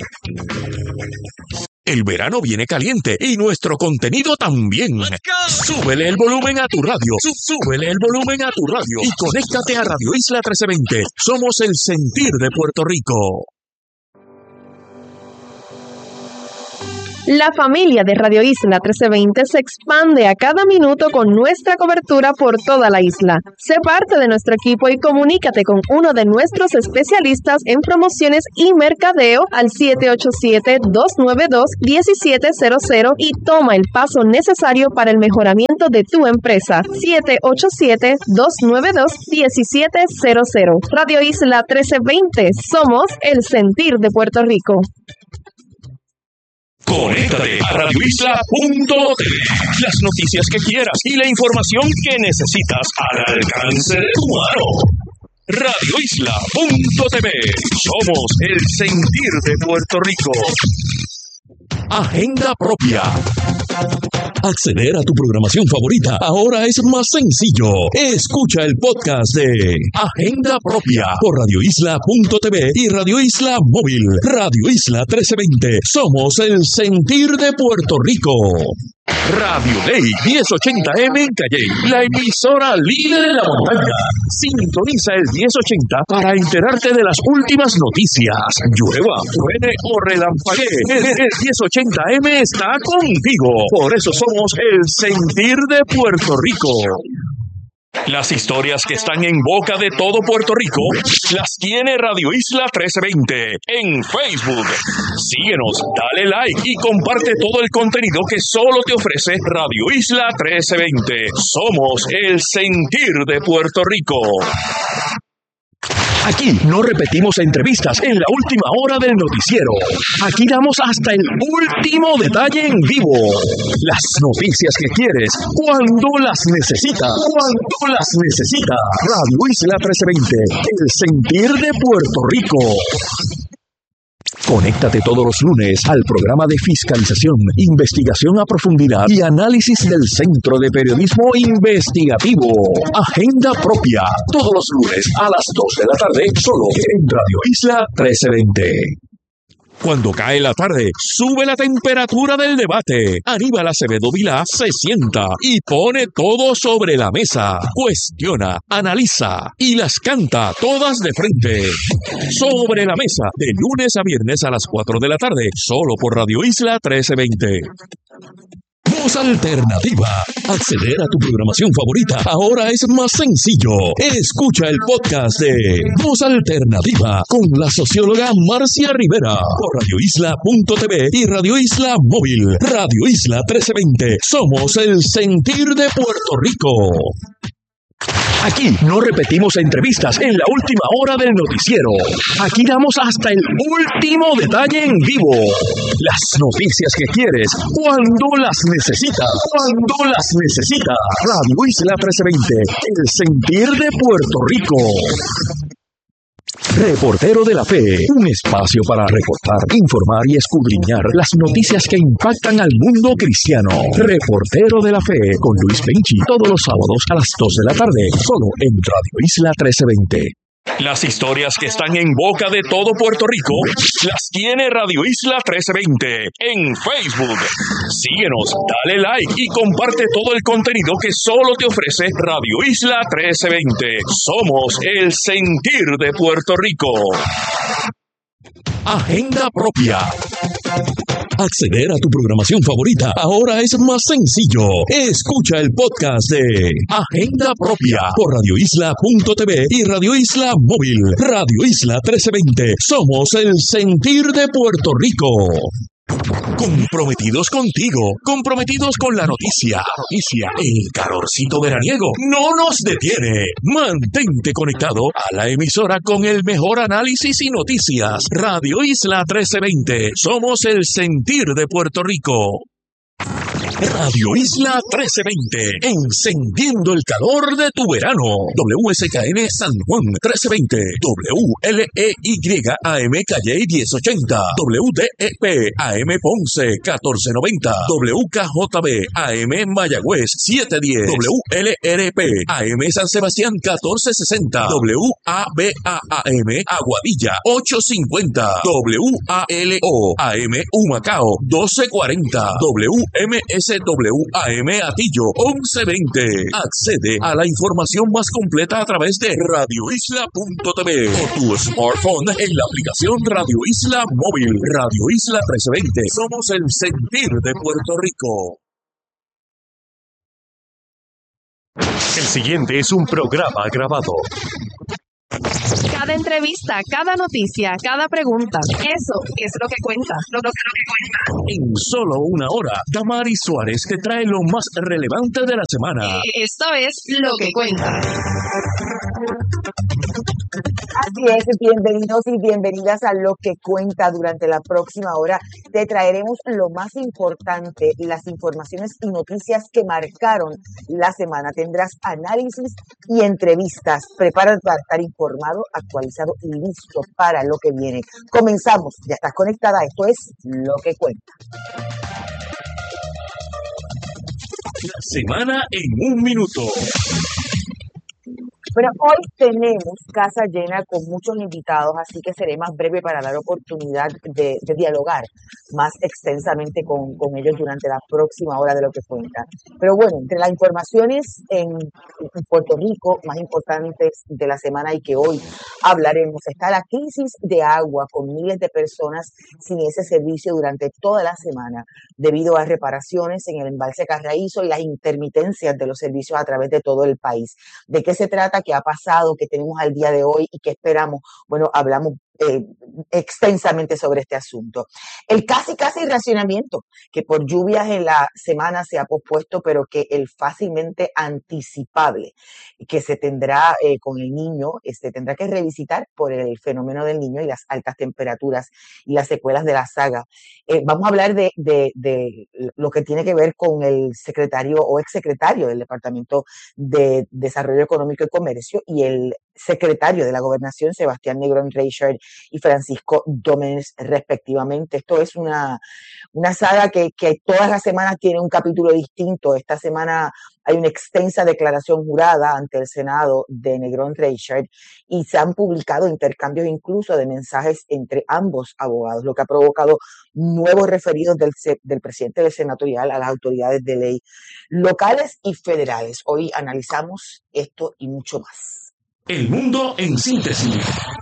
El verano viene caliente y nuestro contenido también. Súbele el volumen a tu radio. Súbele el volumen a tu radio y conéctate a Radio Isla 1320. Somos el sentir de Puerto Rico. La familia de Radio Isla 1320 se expande a cada minuto con nuestra cobertura por toda la isla. Sé parte de nuestro equipo y comunícate con uno de nuestros especialistas en promociones y mercadeo al 787-292-1700 y toma el paso necesario para el mejoramiento de tu empresa. 787-292-1700. Radio Isla 1320. Somos el sentir de Puerto Rico. Conéctate a radioisla.tv. Las noticias que quieras y la información que necesitas al alcance de tu mano. radioisla.tv. Somos el sentir de Puerto Rico. Agenda propia. Acceder a tu programación favorita ahora es más sencillo. Escucha el podcast de Agenda Propia por radioisla.tv y Radio Isla Móvil. Radio Isla 1320. Somos el sentir de Puerto Rico. Radio Ley 1080M en Calley, la emisora líder en la montaña. Sintoniza el 1080 para enterarte de las últimas noticias. Llueva, truene o relampaguee, el 1080M está contigo. Por eso somos el sentir de Puerto Rico. Las historias que están en boca de todo Puerto Rico las tiene Radio Isla 1320 en Facebook. Síguenos, dale like y comparte todo el contenido que solo te ofrece Radio Isla 1320. Somos el sentir de Puerto Rico. Aquí no repetimos entrevistas en la última hora del noticiero. Aquí damos hasta el último detalle en vivo. Las noticias que quieres, cuando las necesitas. Cuando las necesitas. Radio Isla 1320, el sentir de Puerto Rico. Conéctate todos los lunes al programa de fiscalización, investigación a profundidad y análisis del Centro de Periodismo Investigativo. Agenda Propia, todos los lunes a las 2 de la tarde, solo en Radio Isla 1320. Cuando cae la tarde, sube la temperatura del debate. Aníbal Acevedo Vilá se sienta y pone todo sobre la mesa. Cuestiona, analiza y las canta todas de frente. Sobre la mesa, de lunes a viernes a las 4 de la tarde, solo por Radio Isla 1320. Voz Alternativa. Acceder a tu programación favorita ahora es más sencillo. Escucha el podcast de Voz Alternativa con la socióloga Marcia Rivera por radioisla.tv y Radio Isla Móvil. Radio Isla 1320. Somos el sentir de Puerto Rico. Aquí no repetimos entrevistas en la última hora del noticiero. Aquí damos hasta el último detalle en vivo. Las noticias que quieres, cuando las necesitas. Cuando las necesitas. Radio Isla 1320, el sentir de Puerto Rico. Reportero de la Fe, un espacio para reportar, informar y escudriñar las noticias que impactan al mundo cristiano. Reportero de la Fe con Luis Penchi, todos los sábados a las 2 de la tarde, solo en Radio Isla 1320. Las historias que están en boca de todo Puerto Rico las tiene Radio Isla 1320 en Facebook. Síguenos, dale like y comparte todo el contenido que solo te ofrece Radio Isla 1320. Somos el sentir de Puerto Rico. Agenda Propia. Acceder a tu programación favorita ahora es más sencillo. Escucha el podcast de Agenda Propia por radioisla.tv y Radio Isla Móvil. Radio Isla 1320. Somos el sentir de Puerto Rico. Comprometidos contigo, comprometidos con la noticia. El calorcito veraniego no nos detiene. Mantente conectado a la emisora con el mejor análisis y noticias. Radio Isla 1320. Somos el sentir de Puerto Rico. Radio Isla 1320, encendiendo el calor de tu verano. WSKN San Juan 1320, WLEY AM Calle 1080, WDEP AM Ponce 1490, WKJB AM Mayagüez 710, WLRP AM San Sebastián 1460, WABA-AM Aguadilla 850, WALO AM Humacao 1240, WMSWAM Atillo 1120. Accede a la información más completa a través de radioisla.tv o tu smartphone en la aplicación Radio Isla Móvil. Radio Isla 1320. Somos el sentir de Puerto Rico. El siguiente es un programa grabado. Cada entrevista, cada noticia, cada pregunta. Eso es lo que cuenta. Lo que cuenta. En solo una hora, Damaris Suárez te trae lo más relevante de la semana. Esto es Lo que cuenta. Así es, bienvenidos y bienvenidas a Lo que cuenta. Durante la próxima hora te traeremos lo más importante, las informaciones y noticias que marcaron la semana. Tendrás análisis y entrevistas. Prepárate para estar informado, actualizado y listo para lo que viene. Comenzamos, ya estás conectada, esto es Lo que cuenta. La semana en un minuto. Bueno, hoy tenemos casa llena con muchos invitados, así que seré más breve para dar oportunidad de dialogar más extensamente con ellos durante la próxima hora de Lo que cuenta. Pero bueno, entre las informaciones en Puerto Rico más importantes de la semana y que hoy hablaremos, está la crisis de agua con miles de personas sin ese servicio durante toda la semana debido a reparaciones en el embalse Carraízo y las intermitencias de los servicios a través de todo el país. ¿De qué se trata? ¿Qué ha pasado? ¿Qué tenemos al día de hoy? ¿Y qué esperamos? Bueno, hablamos extensamente sobre este asunto. El casi racionamiento, que por lluvias en la semana se ha pospuesto, pero que el fácilmente anticipable que se tendrá con el niño, se tendrá que revisitar por el fenómeno del niño y las altas temperaturas y las secuelas de la saga. Vamos a hablar de lo que tiene que ver con el secretario o exsecretario del Departamento de Desarrollo Económico y Comercio y el secretario de la Gobernación, Sebastián Negrón Reichard y Francisco Domínguez, respectivamente. Esto es una saga que todas las semanas tiene un capítulo distinto. Esta semana hay una extensa declaración jurada ante el Senado de Negrón Reichard y se han publicado intercambios incluso de mensajes entre ambos abogados, lo que ha provocado nuevos referidos del presidente del senatorial a las autoridades de ley locales y federales. Hoy analizamos esto y mucho más. El mundo en síntesis.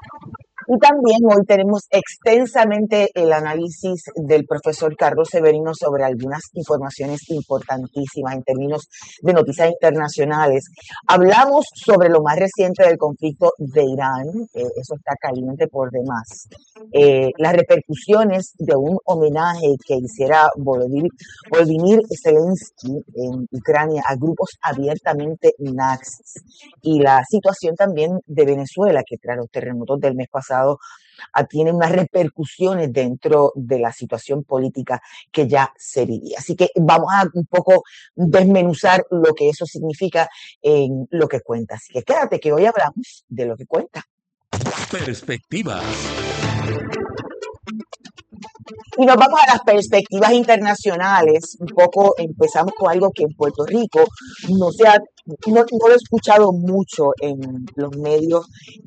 Y también hoy tenemos extensamente el análisis del profesor Carlos Severino sobre algunas informaciones importantísimas en términos de noticias internacionales. Hablamos sobre lo más reciente del conflicto de Irán, eso está caliente por demás. Las repercusiones de un homenaje que hiciera Volodymyr Zelensky en Ucrania a grupos abiertamente nazis y la situación también de Venezuela, que tras los terremotos del mes pasado tiene unas repercusiones dentro de la situación política que ya se vivía. Así que vamos a un poco desmenuzar lo que eso significa en Lo que cuenta. Así que quédate que hoy hablamos de Lo que cuenta. Perspectivas. Y nos vamos a las perspectivas internacionales. Un poco empezamos con algo que en Puerto Rico no lo he escuchado mucho en los medios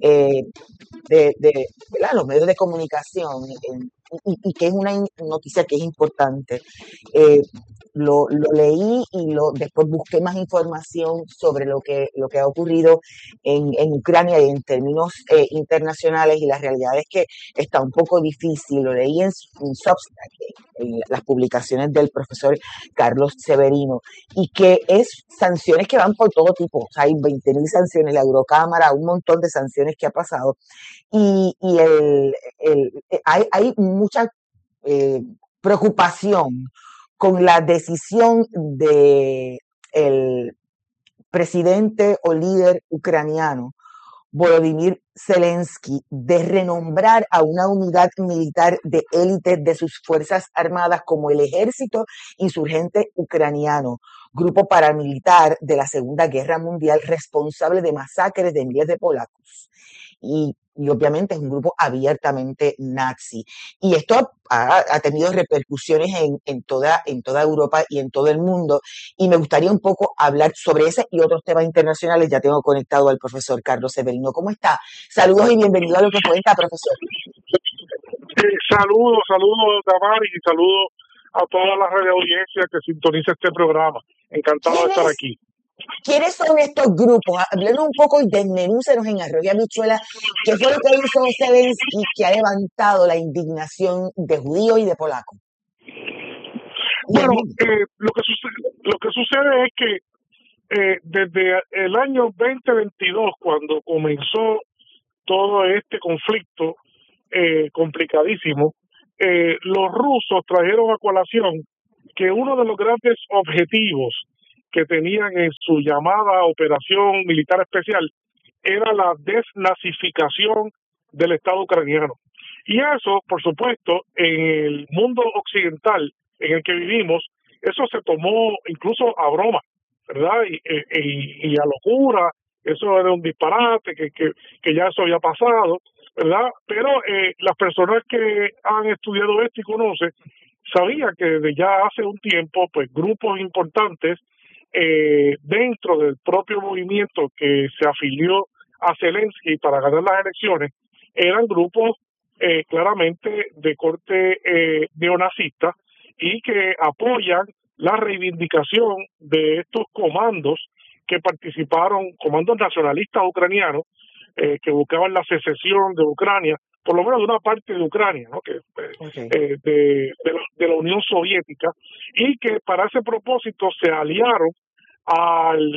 ¿verdad? Los medios de comunicación y que es una noticia que es importante. Lo leí y después busqué más información sobre lo que ha ocurrido en Ucrania y en términos internacionales, y la realidad es que está un poco difícil. Lo leí en Substack, en las publicaciones del profesor Carlos Severino, y que es sanciones que van por todo tipo. O sea, hay 20.000 sanciones, la Eurocámara, un montón de sanciones que ha pasado, y hay mucha preocupación con la decisión de el presidente o líder ucraniano Volodymyr Zelensky de renombrar a una unidad militar de élite de sus Fuerzas Armadas como el Ejército Insurgente Ucraniano, grupo paramilitar de la Segunda Guerra Mundial responsable de masacres de miles de polacos. Y obviamente es un grupo abiertamente nazi. Y esto ha tenido repercusiones en toda Europa y en todo el mundo. Y me gustaría un poco hablar sobre ese y otros temas internacionales. Ya tengo conectado al profesor Carlos Severino. ¿Cómo está? Saludos y bienvenido a Lo que Cuenta, profesor. Saludos, Damaris, y saludos a toda la radio audiencia que sintoniza este programa. Encantado de estar aquí. ¿Quiénes son estos grupos? Háblenos un poco y desmenúcenos en arroz y habichuela qué fue lo que hizo Zelensky que ha levantado la indignación de judíos y de polacos. Bueno, lo que sucede es que desde el año 2022, cuando comenzó todo este conflicto complicadísimo, los rusos trajeron a colación que uno de los grandes objetivos que tenían en su llamada operación militar especial era la desnazificación del Estado ucraniano. Y eso, por supuesto, en el mundo occidental en el que vivimos, eso se tomó incluso a broma, ¿verdad? Y a locura, eso era un disparate, que ya eso había pasado, ¿verdad? Pero las personas que han estudiado esto y conocen, sabían que desde ya hace un tiempo, pues grupos importantes dentro del propio movimiento que se afilió a Zelensky para ganar las elecciones, eran grupos claramente de corte neonazista y que apoyan la reivindicación de estos comandos que participaron, comandos nacionalistas ucranianos, que buscaban la secesión de Ucrania, por lo menos de una parte de Ucrania, ¿no? De la Unión Soviética, y que para ese propósito se aliaron al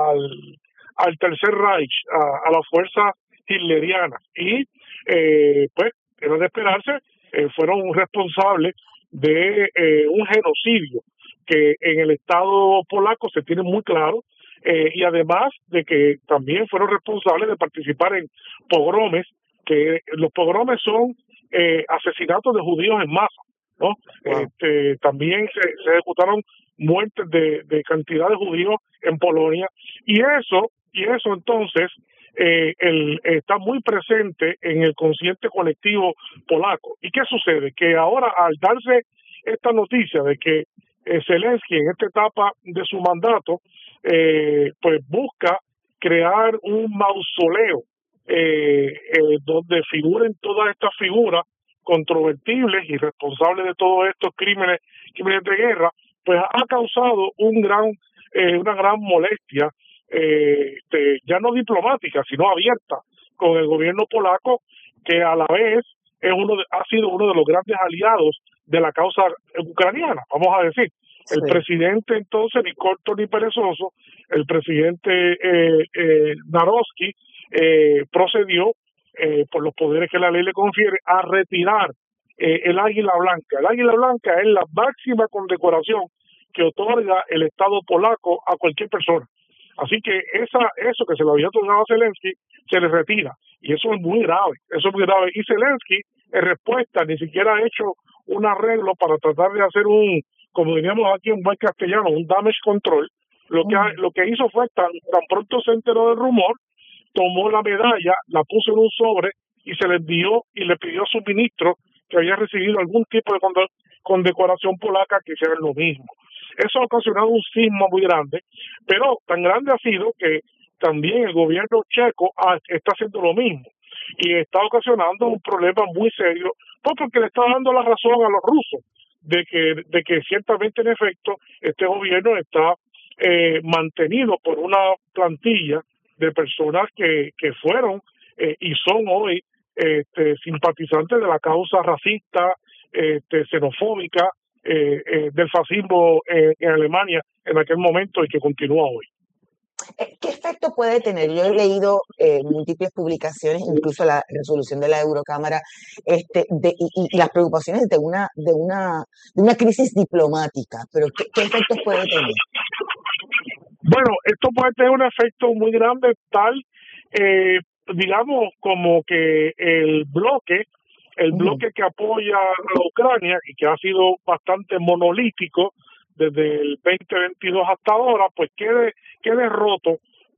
Tercer Reich, a las fuerzas hitlerianas, y pues era de esperarse, fueron responsables de un genocidio que en el Estado polaco se tiene muy claro, y además de que también fueron responsables de participar en pogromes, que los pogromes son asesinatos de judíos en masa, ¿no? Wow. También se ejecutaron muertes de cantidad de judíos en Polonia, y eso entonces está muy presente en el consciente colectivo polaco. ¿Y qué sucede? Que ahora, al darse esta noticia de que Zelensky en esta etapa de su mandato pues busca crear un mausoleo donde figuren todas estas figuras controvertibles y responsables de todos estos crímenes de guerra, pues ha causado una gran molestia, ya no diplomática, sino abierta, con el gobierno polaco, que a la vez ha sido uno de los grandes aliados de la causa ucraniana, vamos a decir. El presidente entonces, ni corto ni perezoso, el presidente Narovsky, procedió, por los poderes que la ley le confiere, a retirar el águila blanca. El águila blanca es la máxima condecoración que otorga el Estado polaco a cualquier persona. Así que eso que se le había otorgado a Zelensky se le retira, y eso es muy grave, y Zelensky en respuesta ni siquiera ha hecho un arreglo para tratar de hacer como diríamos aquí en buen castellano, un damage control. Lo que hizo fue tan pronto se enteró del rumor, tomó la medalla, la puso en un sobre y se le envió y le pidió a su ministro que había recibido algún tipo de condecoración polaca que hiciera lo mismo. Eso ha ocasionado un sismo muy grande, pero tan grande ha sido que también el gobierno checo está haciendo lo mismo y está ocasionando un problema muy serio, porque le está dando la razón a los rusos de que ciertamente en efecto este gobierno está mantenido por una plantilla de personas que fueron y son hoy simpatizantes de la causa racista, xenofóbica, del fascismo en Alemania en aquel momento y que continúa hoy. ¿Qué efecto puede tener? Yo he leído múltiples publicaciones, incluso la resolución de la Eurocámara, y las preocupaciones de una crisis diplomática, pero ¿qué efectos puede tener? Bueno, esto puede tener un efecto muy grande, tal digamos, como que el bloque que apoya a Ucrania y que ha sido bastante monolítico desde el 2022 hasta ahora, pues quede roto,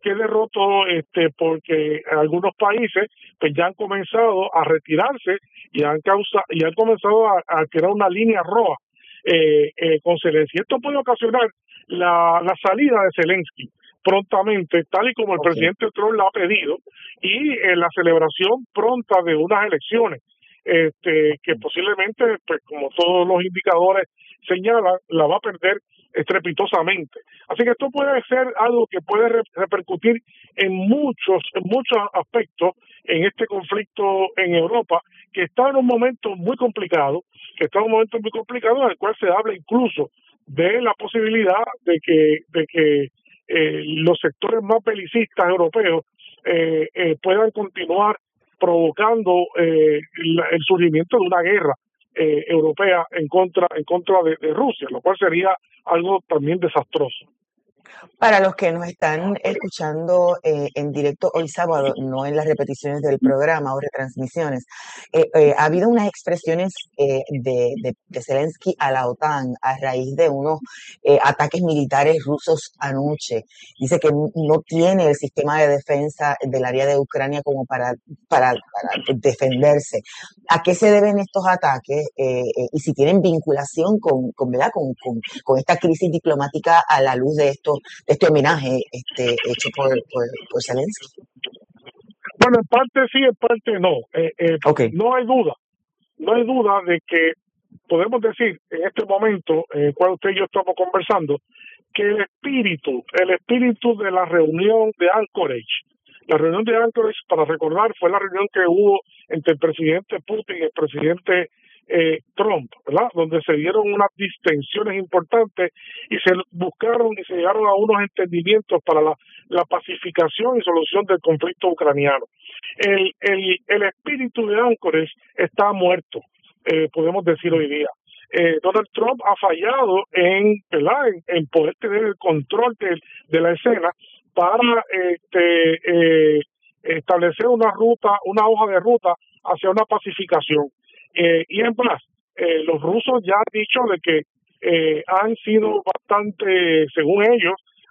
porque algunos países pues ya han comenzado a retirarse y han comenzado a crear una línea roja con Zelensky. Esto puede ocasionar la salida de Zelensky prontamente, tal y como el presidente Trump la ha pedido, y la celebración pronta de unas elecciones que posiblemente, pues como todos los indicadores señalan, la va a perder estrepitosamente. Así que esto puede ser algo que puede repercutir en muchos aspectos en este conflicto en Europa, que está en un momento muy complicado, en el cual se habla incluso de la posibilidad de que los sectores más belicistas europeos puedan continuar provocando el surgimiento de una guerra europea en contra de Rusia, lo cual sería algo también desastroso. Para los que nos están escuchando en directo hoy sábado, no en las repeticiones del programa o retransmisiones, ha habido unas expresiones de Zelensky a la OTAN a raíz de unos ataques militares rusos anoche. Dice que no tiene el sistema de defensa del área de Ucrania como para defenderse. ¿A qué se deben estos ataques? Y si tienen vinculación ¿verdad? con esta crisis diplomática a la luz de este homenaje hecho por Zelensky. Bueno, en parte sí, en parte no. No hay duda de que podemos decir en este momento en el cual usted y yo estamos conversando que el espíritu de la reunión de Anchorage, para recordar, fue la reunión que hubo entre el presidente Putin y el presidente Trump, ¿verdad? Donde se dieron unas distensiones importantes y se buscaron y se llegaron a unos entendimientos para la pacificación y solución del conflicto ucraniano. El espíritu de Anchorage está muerto, podemos decir hoy día. Donald Trump ha fallado en poder tener el control de la escena para establecer una hoja de ruta hacia una pacificación. Y en más, los rusos ya han dicho de que han sido bastante, según ellos,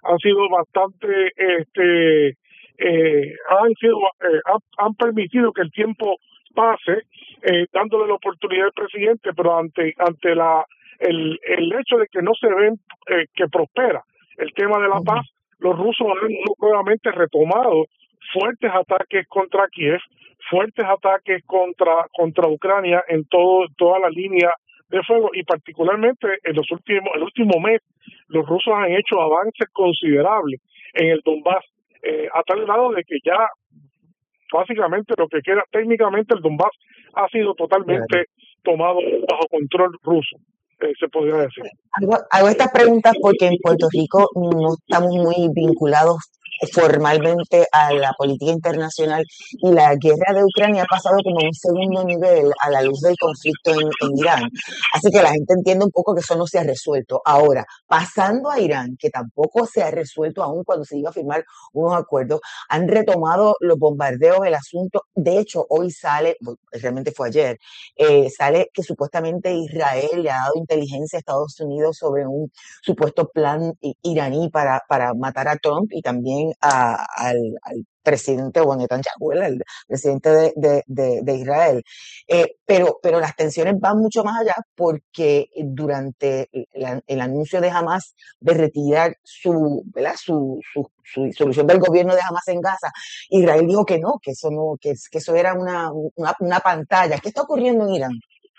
han permitido que el tiempo pase, dándole la oportunidad al presidente, pero ante el hecho de que no se ven que prospera el tema de la paz, los rusos han nuevamente retomado fuertes ataques contra Kiev, fuertes ataques contra Ucrania en toda la línea de fuego, y particularmente el último mes los rusos han hecho avances considerables en el Donbass, a tal grado de que ya básicamente lo que queda técnicamente el Donbass ha sido totalmente tomado bajo control ruso, se podría decir. Hago estas preguntas porque en Puerto Rico no estamos muy vinculados formalmente a la política internacional, y la guerra de Ucrania ha pasado como a un segundo nivel a la luz del conflicto en Irán. Así que la gente entiende un poco que eso no se ha resuelto. Ahora, pasando a Irán, que tampoco se ha resuelto aún cuando se iba a firmar unos acuerdos, han retomado los bombardeos, el asunto. De hecho, hoy sale, realmente fue ayer, sale que supuestamente Israel le ha dado inteligencia a Estados Unidos sobre un supuesto plan iraní para matar a Trump y también al presidente Netanyahu, el presidente de Israel. Pero las tensiones van mucho más allá, porque durante el anuncio de Hamas de retirar su solución del gobierno de Hamas en Gaza, Israel dijo que no, que eso era una pantalla. ¿Qué está ocurriendo en Irán?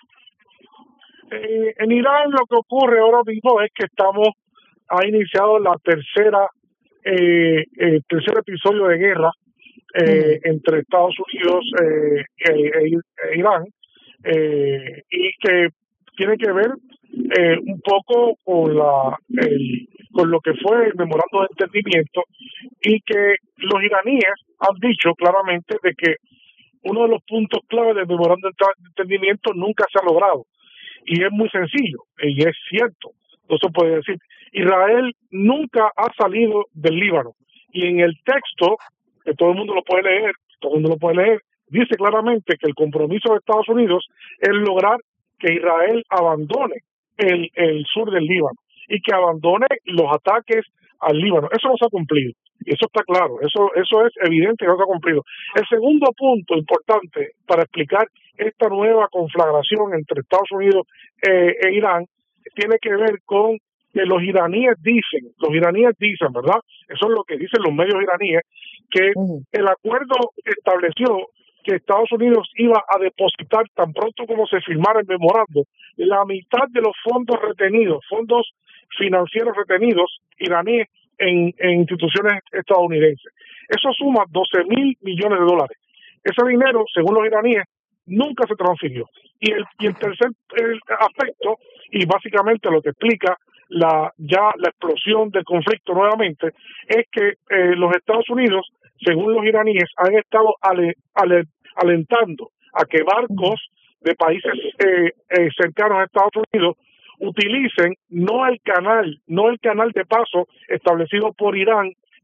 En Irán lo que ocurre ahora mismo es que ha iniciado el tercer episodio de guerra entre Estados Unidos e Irán, y que tiene que ver un poco con lo que fue el memorando de entendimiento, y que los iraníes han dicho claramente de que uno de los puntos clave del memorando de entendimiento nunca se ha logrado, y es muy sencillo, y es cierto, no se puede decir. Israel nunca ha salido del Líbano, y en el texto, que todo el mundo lo puede leer, todo el mundo lo puede leer, dice claramente que el compromiso de Estados Unidos es lograr que Israel abandone el sur del Líbano y que abandone los ataques al Líbano. Eso no se ha cumplido. Y eso está claro, eso es evidente que no se ha cumplido. El segundo punto importante para explicar esta nueva conflagración entre Estados Unidos e Irán tiene que ver con que los iraníes dicen, ¿verdad? Eso es lo que dicen los medios iraníes, que el acuerdo estableció que Estados Unidos iba a depositar tan pronto como se firmara el memorando la mitad de los fondos retenidos, fondos financieros retenidos iraníes en instituciones estadounidenses. Eso suma $12,000 millones. Ese dinero, según los iraníes, nunca se transfirió. Y el tercer aspecto, y básicamente lo que explica la explosión del conflicto nuevamente, es que los Estados Unidos, según los iraníes, han estado alentando a que barcos de países cercanos a Estados Unidos utilicen no el canal de paso establecido por Irán